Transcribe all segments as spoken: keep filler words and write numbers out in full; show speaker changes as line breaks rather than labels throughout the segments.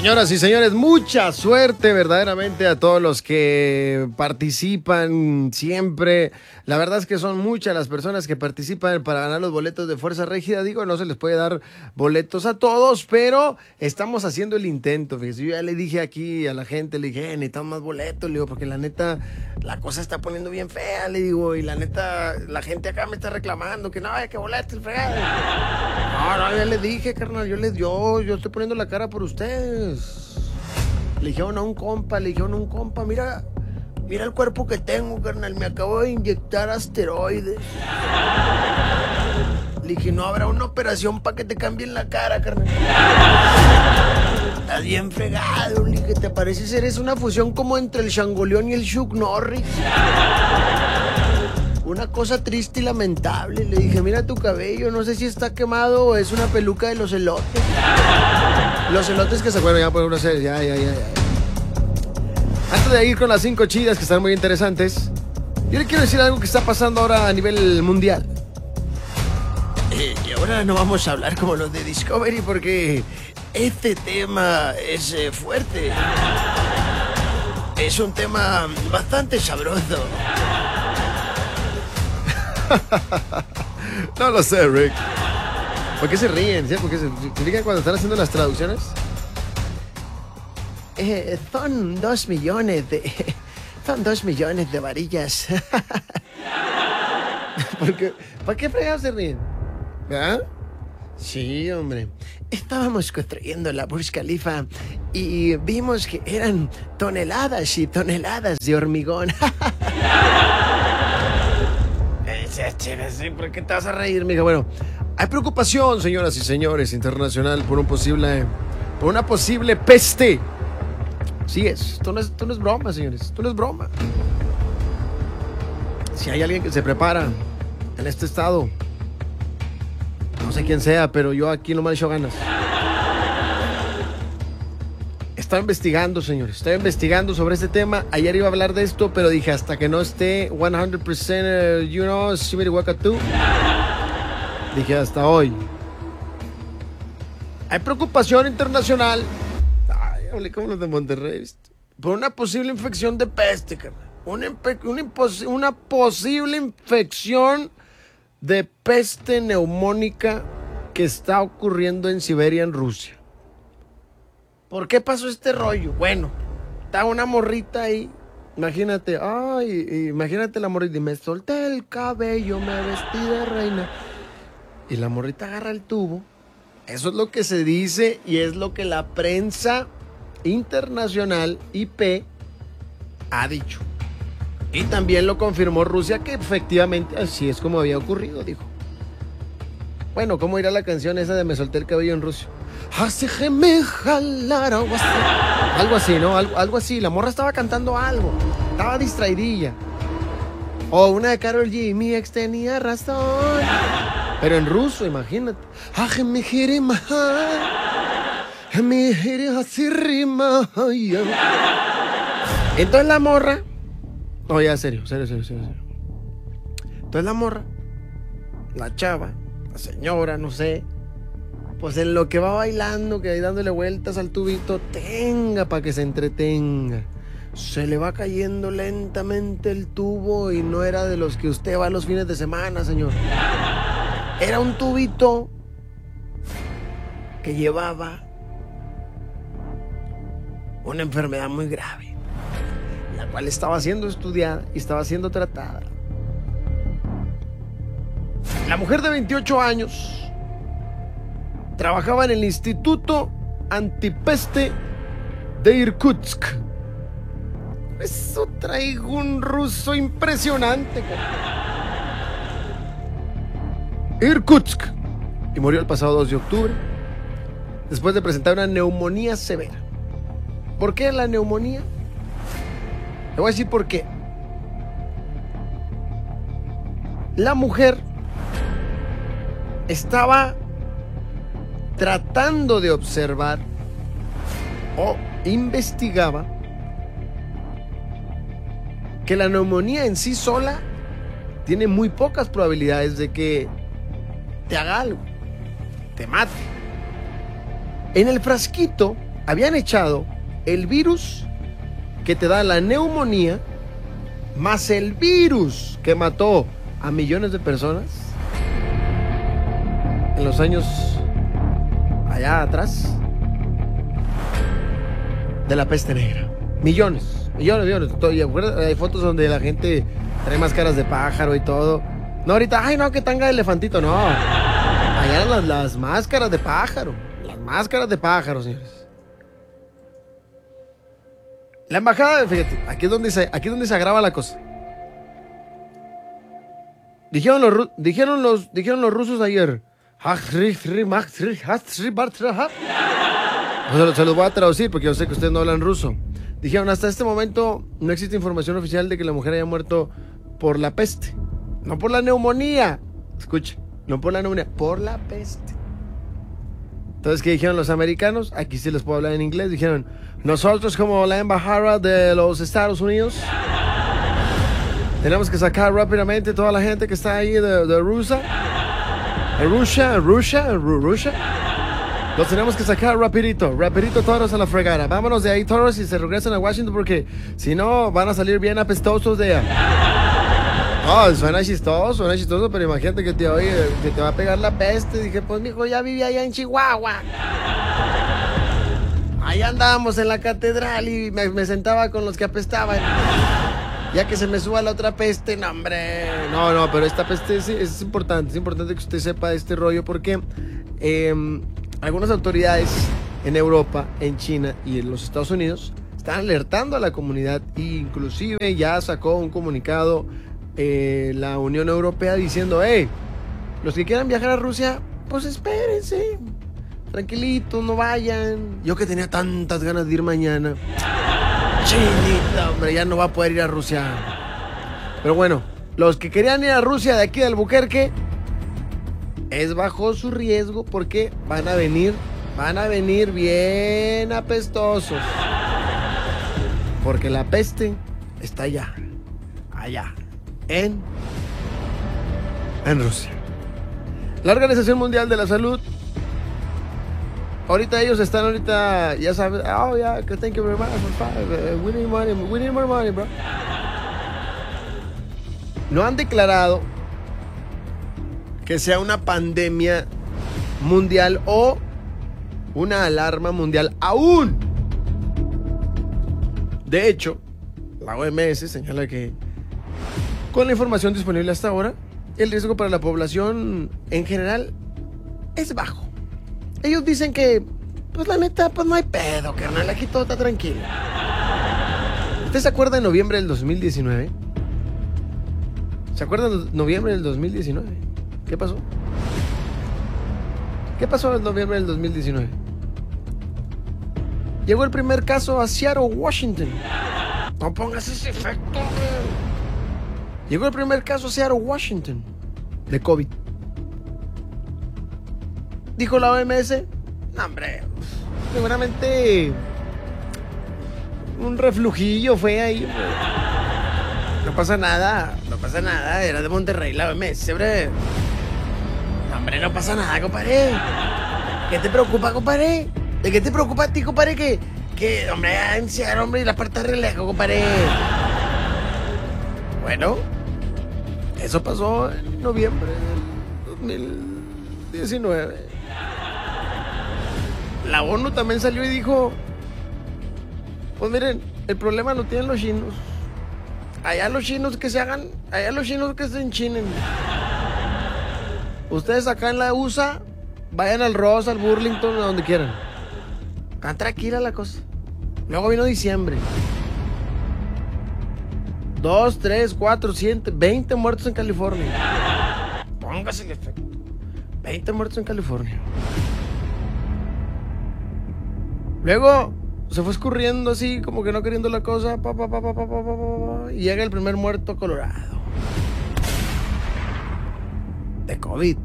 Señoras y señores, mucha suerte verdaderamente a todos los que participan siempre. La verdad es que son muchas las personas que participan para ganar los boletos de Fuerza Régida. Digo, no se les puede dar boletos a todos, pero estamos haciendo el intento. Fíjese, yo ya le dije aquí a la gente, le dije, eh, necesitamos más boletos, le digo, porque la neta, la cosa está poniendo bien fea, le digo, y la neta, la gente acá me está reclamando que no, hay que boletos, el fregado. No, no, ya le dije, carnal, yo les yo, yo estoy poniendo la cara por ustedes. Le dijeron a un compa, le dijeron a un compa, mira, mira el cuerpo que tengo, carnal, me acabo de inyectar asteroides. Le dije, no habrá una operación para que te cambien la cara, carnal. Estás bien fregado, le dije, te pareces, eres una fusión como entre el Changoleón y el Chuck Norris. Una cosa triste y lamentable. Le dije, mira tu cabello, no sé si está quemado o es una peluca de los elotes. Los elotes que se acuerdan ya por una serie, ya, ya, ya, ya. Antes de ir con las cinco chidas que están muy interesantes, yo le quiero decir algo que está pasando ahora a nivel mundial. Eh, y ahora no vamos a hablar como los de Discovery porque este tema es eh, fuerte. Es un tema bastante sabroso. No lo sé, Rick. ¿Por qué se ríen? ¿Sí? ¿Por qué se ríen cuando están haciendo las traducciones? Eh, son dos millones de... Son dos millones de varillas. ¿Por qué, ¿Por qué fregados se ríen? ¿Ah? Sí, hombre. Estábamos construyendo la Burj Khalifa y vimos que eran toneladas y toneladas de hormigón. ¿Por qué te vas a reír, mija? Bueno, hay preocupación, señoras y señores, internacional por un posible, por una posible peste. Sí es, esto no es, esto no es broma, señores, esto no es broma. Si hay alguien que se prepara en este estado, no sé quién sea, pero yo aquí no me he hecho ganas. Estaba investigando, señores, estaba investigando sobre este tema. Ayer iba a hablar de esto, pero dije hasta que no esté cien por ciento, you know, Shibiriwakatu. Dije hasta hoy. Hay preocupación internacional. Ay, hablé como los de Monterrey. Por una posible infección de peste, carnal. Una, una, una posible infección de peste neumónica que está ocurriendo en Siberia, en Rusia. ¿Por qué pasó este rollo? Bueno, está una morrita ahí. Imagínate, ay, imagínate la morrita. Y me solté el cabello, me vestí de reina. Y la morrita agarra el tubo. Eso es lo que se dice y es lo que la prensa internacional I P ha dicho. Y también lo confirmó Rusia, que efectivamente así es como había ocurrido, dijo. Bueno, ¿cómo irá la canción esa de Me solté el cabello en ruso? Algo así, algo así, ¿no? Algo, algo así. La morra estaba cantando algo. Estaba distraidilla. O una de Karol G. Mi ex tenía razón. Pero en ruso, imagínate. Entonces la morra. No, ya, serio, serio, serio, serio. Entonces la morra, la chava, la señora, no sé, pues en lo que va bailando, que ahí dándole vueltas al tubito, tenga para que se entretenga. Se le va cayendo lentamente el tubo y no era de los que usted va los fines de semana, señor. Era un tubito que llevaba una enfermedad muy grave, la cual estaba siendo estudiada y estaba siendo tratada. La mujer de veintiocho años trabajaba en el Instituto Antipeste de Irkutsk. Eso traigo un ruso impresionante. Irkutsk. Y murió el pasado dos de octubre después de presentar una neumonía severa. ¿Por qué la neumonía? Le voy a decir por qué. La mujer estaba tratando de observar o investigaba que la neumonía en sí sola tiene muy pocas probabilidades de que te haga algo, te mate. En el frasquito habían echado el virus que te da la neumonía más el virus que mató a millones de personas en los años allá atrás de la peste negra. Millones, millones, millones. Y hay fotos donde la gente trae máscaras de pájaro y todo. No, ahorita, ay no, que tanga de elefantito, no. Allá eran las, las máscaras de pájaro. Las máscaras de pájaro, señores. La embajada, fíjate, aquí es donde se, aquí es donde se agrava la cosa. Dijeron los, dijeron los, dijeron los rusos ayer. Se los voy a traducir porque yo sé que ustedes no hablan ruso. Dijeron, hasta este momento no existe información oficial de que la mujer haya muerto por la peste. No por la neumonía. Escucha, no por la neumonía, por la peste. Entonces, ¿qué dijeron los americanos? Aquí sí les puedo hablar en inglés. Dijeron, nosotros como la embajada de los Estados Unidos tenemos que sacar rápidamente toda la gente que está ahí de, de Rusia. Rusia, Rusia, Rusia. Los tenemos que sacar rapidito, rapidito todos a la fregada. Vámonos de ahí todos y se regresan a Washington porque si no van a salir bien apestosos de allá. Oh, suena chistoso, suena chistoso, pero imagínate que te, oye, que te va a pegar la peste. Dije, pues mijo, ya vivía allá en Chihuahua. Ahí andábamos en la catedral y me, me sentaba con los que apestaban. Ya que se me suba la otra peste, no hombre. No, no, pero esta peste es, es importante, es importante que usted sepa de este rollo porque eh, algunas autoridades en Europa, en China y en los Estados Unidos están alertando a la comunidad e inclusive ya sacó un comunicado eh, la Unión Europea diciendo, hey, los que quieran viajar a Rusia, pues espérense, tranquilitos, no vayan. Yo que tenía tantas ganas de ir mañana. Chinita, hombre, ya no va a poder ir a Rusia. Pero bueno, los que querían ir a Rusia de aquí de Albuquerque, es bajo su riesgo porque van a venir, van a venir bien apestosos. Porque la peste está allá, allá, en, en Rusia. La Organización Mundial de la Salud, ahorita ellos están ahorita, ya sabes, oh yeah, thank you very much, we need money, we need more money, bro. No han declarado que sea una pandemia mundial o una alarma mundial aún. De hecho, la O M S señala que con la información disponible hasta ahora, el riesgo para la población en general es bajo. Ellos dicen que, pues la neta, pues no hay pedo, carnal, aquí todo está tranquilo. ¿Usted se acuerda de noviembre del dos mil diecinueve? ¿Se acuerda de noviembre del dos mil diecinueve? ¿Qué pasó? ¿Qué pasó en noviembre del dos mil diecinueve? Llegó el primer caso a Seattle, Washington. No pongas ese efecto, güey. Llegó el primer caso a Seattle, Washington, de COVID. Dijo la O M S, no, hombre, seguramente un reflujillo fue ahí, güey. No pasa nada, no pasa nada, era de Monterrey la O M S, hombre. No, hombre, no pasa nada, compadre. ¿Qué te preocupa, compadre? ¿De qué te preocupa a ti, compadre? Que, que hombre, en Seattle, hombre, y la parte de lejos, compadre. Bueno, eso pasó en noviembre del dos mil diecinueve. La ONU también salió y dijo, pues miren, el problema lo tienen los chinos. Allá los chinos que se hagan, allá los chinos que se enchinen. Ustedes acá en la U S A, vayan al Ross, al Burlington, a donde quieran. Acá tranquila la cosa. Luego vino diciembre. Dos, tres, cuatro, siete, veinte muertos en California. Póngase el efecto. veinte muertos en California. Luego se fue escurriendo así, como que no queriendo la cosa. Pa, pa, pa, pa, pa, pa, pa, y llega el primer muerto a Colorado. De COVID.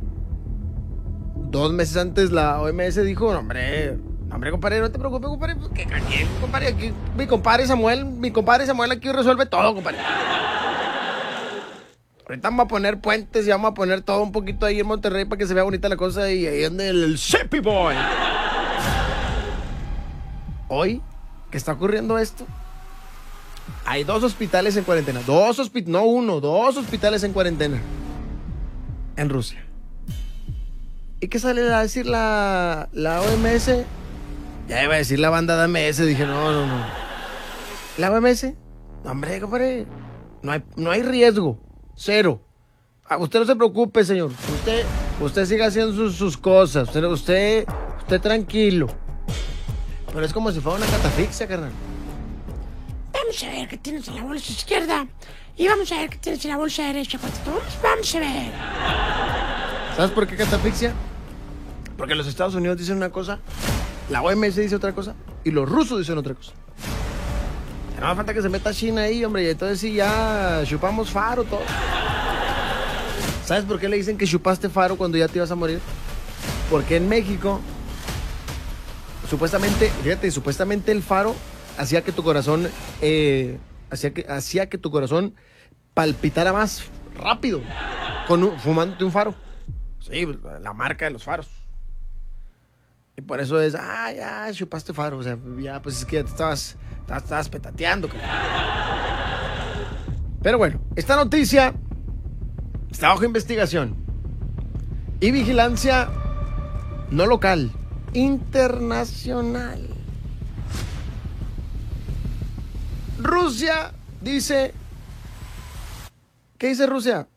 Dos meses antes la O M S dijo, no, hombre, no, hombre, compadre, no te preocupes, compadre. Pues, que aquí, compadre, aquí, mi compadre Samuel, mi compadre Samuel aquí resuelve todo, compadre. Ahorita vamos a poner puentes y vamos a poner todo un poquito ahí en Monterrey para que se vea bonita la cosa y ahí anda el, el Sheppy Boy. hoy que está ocurriendo esto, hay dos hospitales en cuarentena. Dos hospitales, no uno, dos hospitales en cuarentena en Rusia. ¿Y qué sale a decir la, la O M S? Ya iba a decir la banda de O M S. Dije, no, no, no. ¿La O M S? No, hombre, compadre. No hay, no hay riesgo. Cero. Ah, usted no se preocupe, señor. Usted, usted siga haciendo sus, sus cosas. Usted, usted, usted tranquilo. Pero es como si fuera una catafixia, carnal.
Vamos a ver qué tienes en la bolsa izquierda. Y vamos a ver qué tienes en la bolsa derecha, patito. Vamos, vamos a ver.
¿Sabes por qué catafixia? Porque los Estados Unidos dicen una cosa, la O M S dice otra cosa y los rusos dicen otra cosa. Ya no hace falta que se meta China ahí, hombre, y entonces sí ya chupamos faro todo. ¿Sabes por qué le dicen que chupaste faro cuando ya te ibas a morir? Porque en México, supuestamente, fíjate, supuestamente el faro hacía que tu corazón, eh, hacía que, hacía que tu corazón palpitara más rápido con un, fumándote un faro. Sí, la marca de los faros. Y por eso es, ah, ya chupaste faro. O sea, ya, pues es que ya te estabas, estabas, estabas petateando. Pero bueno, esta noticia está bajo investigación y vigilancia no local, internacional. Rusia dice, ¿qué dice Rusia?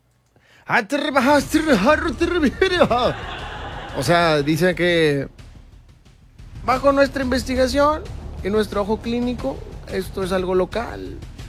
O sea, dice que bajo nuestra investigación y nuestro ojo clínico, esto es algo local.